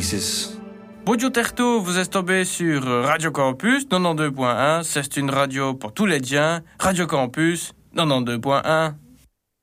Pieces. Bonjour Terto, vous êtes tombé sur Radio Campus 92.1. C'est une radio pour tous les diens. Radio Campus 92.1.